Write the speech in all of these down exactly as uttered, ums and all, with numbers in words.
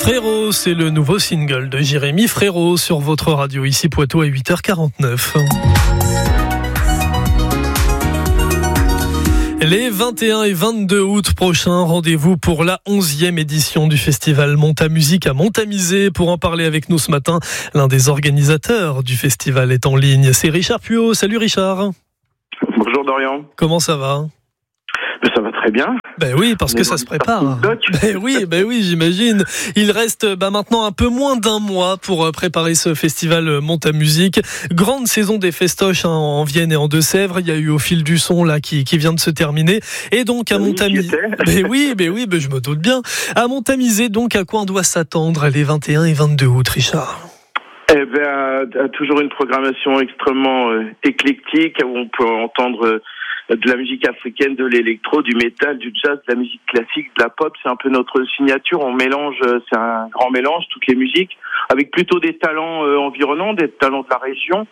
Frérot, c'est le nouveau single de Jérémy Frérot sur votre radio, ici Poitou à huit heures quarante-neuf. Les vingt et un et vingt-deux août prochains, rendez-vous pour la onzième édition du festival Monta Musique à Montamisé. Pour en parler avec nous ce matin, l'un des organisateurs du festival est en ligne. C'est Richard Puot. Salut Richard. Bonjour Dorian. Comment ça va ? Ça va très bien. Ben oui, parce que ça se prépare. Ben oui, ben oui, j'imagine. Il reste bah, maintenant un peu moins d'un mois pour préparer ce festival Monta Musique. Grande saison des festoches hein, en Vienne et en Deux-Sèvres. Il y a eu Au fil du son là qui, qui vient de se terminer. Et donc à oui, Montamisé. Ben oui, ben oui, ben je me doute bien. À Montamisé, donc à quoi on doit s'attendre les vingt et un et vingt-deux août, Richard ? Eh bien, toujours une programmation extrêmement euh, éclectique où on peut entendre euh, de la musique africaine, de l'électro, du métal, du jazz, de la musique classique, de la pop. C'est un peu notre signature. On mélange, c'est un grand mélange, toutes les musiques, avec plutôt des talents euh, environnants, des talents de la région.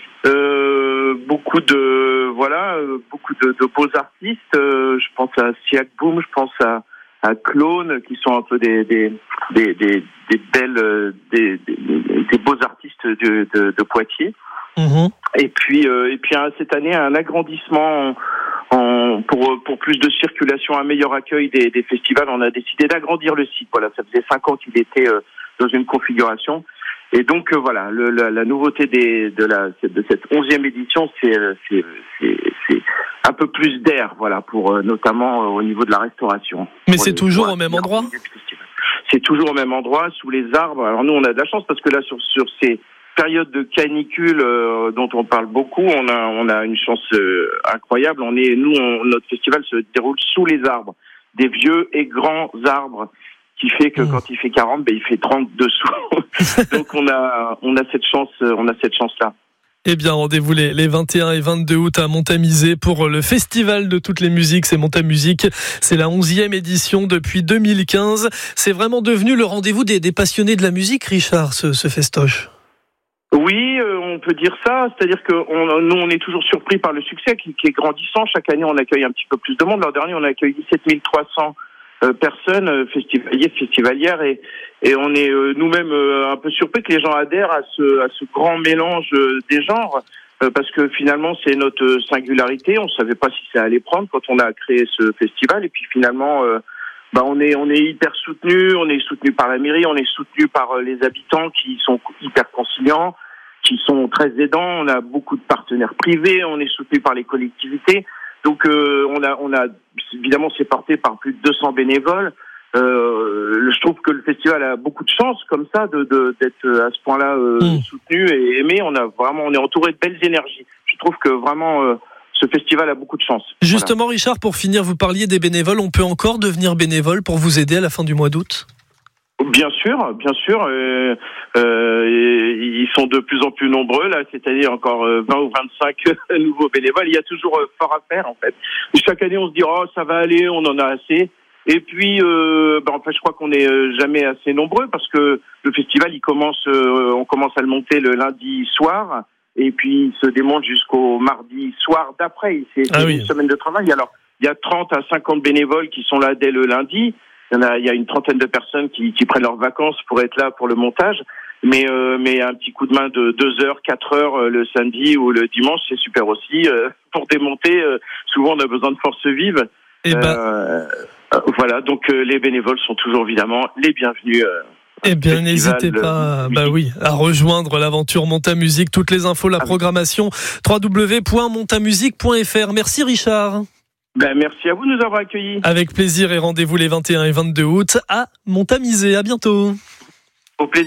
Euh, beaucoup de voilà, euh, beaucoup de, de beaux artistes. Euh, je pense à Siak Boom, je pense à, à Clone, qui sont un peu des des des des, des belles des, des, des beaux artistes de, de, de Poitiers. Mmh. Et puis, euh, et puis cette année, un agrandissement en, en, pour pour plus de circulation, un meilleur accueil des, des festivals. On a décidé d'agrandir le site. Voilà, ça faisait cinq ans qu'il était euh, dans une configuration. Et donc euh, voilà, le, la, la nouveauté des, de la de cette onzième édition, c'est c'est c'est, c'est un peu plus d'air, voilà, pour euh, notamment euh, au niveau de la restauration. Mais c'est toujours au même endroit. C'est toujours au même endroit, sous les arbres. Alors nous, on a de la chance parce que là, sur sur ces période de canicule euh, dont on parle beaucoup, on a on a une chance euh, incroyable. On est nous on, notre festival se déroule sous les arbres, des vieux et grands arbres, qui fait que mmh. quand il fait quarante, ben il fait trente dessous. Donc on a on a cette chance on a cette chance là. Eh bien, rendez-vous les, les vingt et un et vingt-deux août à Montamisé pour le festival de toutes les musiques. C'est Monta Musique. C'est la onzième édition depuis deux mille quinze. C'est vraiment devenu le rendez-vous des, des passionnés de la musique, Richard, ce, ce festoche. Oui, euh, on peut dire ça. C'est-à-dire que on, nous, on est toujours surpris par le succès qui, qui est grandissant. Chaque année, on accueille un petit peu plus de monde. L'an dernier, on a accueilli sept mille trois cents euh, personnes, euh, festivaliers, festivalières, et, et on est euh, nous-mêmes euh, un peu surpris que les gens adhèrent à ce, à ce grand mélange euh, des genres, euh, parce que finalement, c'est notre singularité. On ne savait pas si ça allait prendre quand on a créé ce festival, et puis finalement... Euh, Bah on est on est hyper soutenu, on est soutenu par la mairie, on est soutenu par les habitants qui sont hyper conciliants, qui sont très aidants. On a beaucoup de partenaires privés, on est soutenu par les collectivités. Donc euh, on a on a évidemment c'est porté par plus de deux cents bénévoles. Euh, je trouve que le festival a beaucoup de chance comme ça de, de d'être à ce point-là euh, mmh. soutenu et aimé. On a vraiment on est entouré de belles énergies. Je trouve que vraiment euh, ce festival a beaucoup de chance. Justement, voilà. Richard, pour finir, vous parliez des bénévoles. On peut encore devenir bénévole pour vous aider à la fin du mois d'août ? Bien sûr, bien sûr. Euh, euh, ils sont de plus en plus nombreux. Là, cette année, encore vingt ou vingt-cinq nouveaux bénévoles. Il y a toujours fort à faire, en fait. Chaque année, on se dit, oh, ça va aller, on en a assez. Et puis, euh, ben, en fait, je crois qu'on n'est jamais assez nombreux parce que le festival, il commence, euh, on commence à le monter le lundi soir. Et puis, il se démonte jusqu'au mardi soir d'après. C'est, c'est ah oui. une semaine de travail. Alors, il y a trente à cinquante bénévoles qui sont là dès le lundi. Il y en a, il y a une trentaine de personnes qui, qui prennent leurs vacances pour être là pour le montage. Mais, euh, mais un petit coup de main de deux heures, quatre heures euh, le samedi ou le dimanche, c'est super aussi. Euh, pour démonter, euh, souvent, on a besoin de force vive. Et ben... euh, euh, voilà. Donc, euh, les bénévoles sont toujours évidemment les bienvenus. Euh, Eh bien, n'hésitez pas, bah oui, à rejoindre l'aventure Monta Musique. Toutes les infos, la programmation, w w w point monta musique point f r. Merci Richard. Ben, merci à vous de nous avoir accueillis. Avec plaisir et rendez-vous les vingt et un et vingt-deux août à Montamisé. À bientôt. Au plaisir.